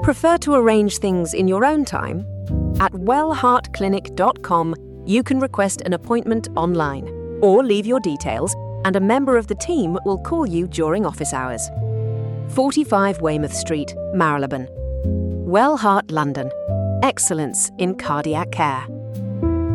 Prefer to arrange things in your own time? At wellheartclinic.com, you can request an appointment online or leave your details, and a member of the team will call you during office hours. 45 Weymouth Street, Marylebone. Wellheart London. Excellence in cardiac care.